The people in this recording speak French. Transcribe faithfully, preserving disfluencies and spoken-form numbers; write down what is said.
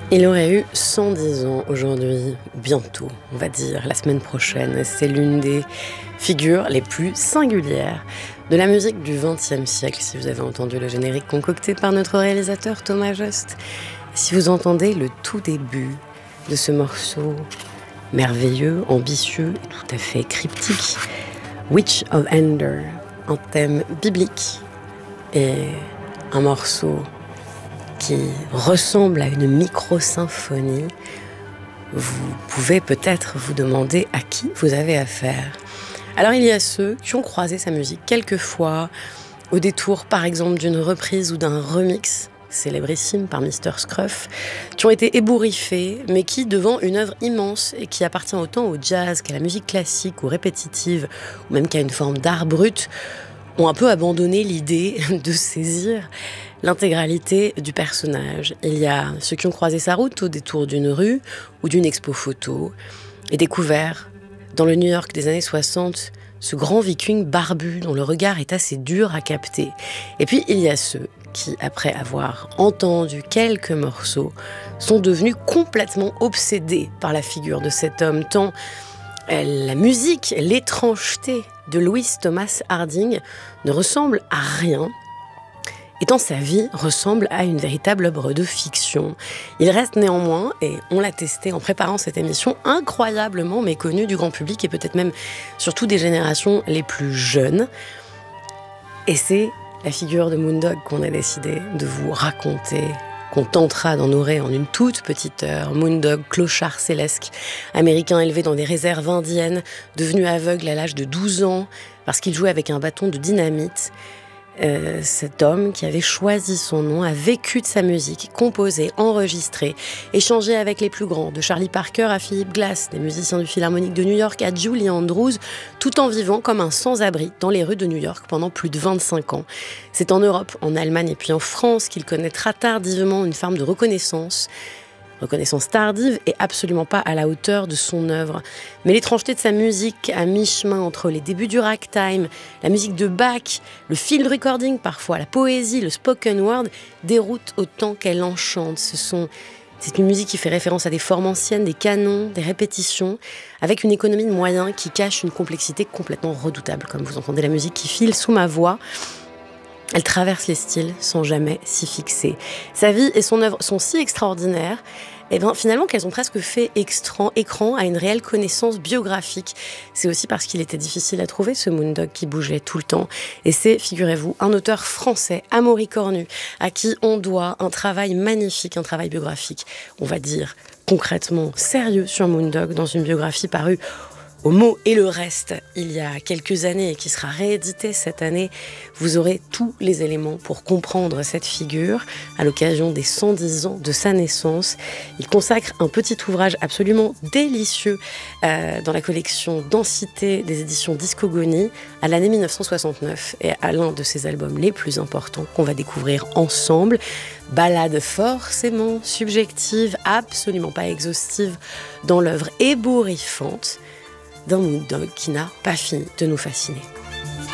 Il aurait eu cent dix ans aujourd'hui, bientôt, on va dire, la semaine prochaine. C'est l'une des figures les plus singulières de la musique du vingtième siècle, si vous avez entendu le générique concocté par notre réalisateur Thomas Jost. Si vous entendez le tout début de ce morceau merveilleux, ambitieux et tout à fait cryptique, Witch of Endor, un thème biblique et un morceau qui ressemble à une micro-symphonie, vous pouvez peut-être vous demander à qui vous avez affaire. Alors il y a ceux qui ont croisé sa musique quelques fois, au détour par exemple d'une reprise ou d'un remix célébrissime par Mister Scruff, qui ont été ébouriffés, mais qui, devant une œuvre immense et qui appartient autant au jazz qu'à la musique classique ou répétitive, ou même qu'à une forme d'art brut, ont un peu abandonné l'idée de saisir l'intégralité du personnage. Il y a ceux qui ont croisé sa route au détour d'une rue ou d'une expo photo et découvert, dans le New York des années soixante, ce grand viking barbu dont le regard est assez dur à capter. Et puis il y a ceux qui, après avoir entendu quelques morceaux, sont devenus complètement obsédés par la figure de cet homme, tant la musique, l'étrangeté de Louis Thomas Harding ne ressemble à rien, et tant sa vie ressemble à une véritable œuvre de fiction. Il reste néanmoins, et on l'a testé en préparant cette émission, incroyablement méconnu du grand public et peut-être même surtout des générations les plus jeunes. Et c'est la figure de Moondog qu'on a décidé de vous raconter, qu'on tentera d'ennorer en une toute petite heure. Moondog, clochard céleste, américain élevé dans des réserves indiennes, devenu aveugle à l'âge de douze ans parce qu'il jouait avec un bâton de dynamite. Euh, cet homme qui avait choisi son nom a vécu de sa musique, composé, enregistré, échangé avec les plus grands, de Charlie Parker à Philip Glass, des musiciens du Philharmonique de New York à Julie Andrews, tout en vivant comme un sans-abri dans les rues de New York pendant plus de vingt-cinq ans. C'est en Europe, en Allemagne et puis en France qu'il connaîtra tardivement une forme de reconnaissance. Reconnaissance tardive et absolument pas à la hauteur de son œuvre. Mais l'étrangeté de sa musique, à mi-chemin entre les débuts du ragtime, la musique de Bach, le field recording parfois, la poésie, le spoken word, déroute autant qu'elle enchante. Ce sont, c'est une musique qui fait référence à des formes anciennes, des canons, des répétitions, avec une économie de moyens qui cache une complexité complètement redoutable. Comme vous entendez la musique qui file sous ma voix, elle traverse les styles sans jamais s'y fixer. Sa vie et son œuvre sont si extraordinaires, et bien finalement qu'elles ont presque fait extran, écran à une réelle connaissance biographique. C'est aussi parce qu'il était difficile à trouver ce Moondog qui bougeait tout le temps. Et c'est, figurez-vous, un auteur français, Amaury Cornu, à qui on doit un travail magnifique, un travail biographique, on va dire concrètement sérieux sur Moondog, dans une biographie parue au mot et le reste, il y a quelques années et qui sera réédité cette année. Vous aurez tous les éléments pour comprendre cette figure à l'occasion des cent dix ans de sa naissance. Il consacre un petit ouvrage absolument délicieux euh, dans la collection Densité des éditions Discogonie à l'année mille neuf cent soixante-neuf et à l'un de ses albums les plus importants qu'on va découvrir ensemble. Ballade forcément subjective, absolument pas exhaustive dans l'œuvre ébouriffante d'un Moondog qui n'a pas fini de nous fasciner.